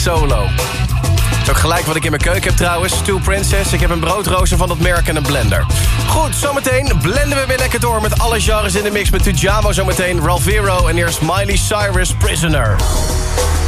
Solo. Dat is ook gelijk wat ik in mijn keuken heb trouwens. Two Princess, ik heb een broodrooster van dat merk en een blender. Goed, zometeen blenden we weer lekker door met alle genres in de mix. Met Tujamo zometeen, Ralphero en eerst Miley Cyrus, Prisoner.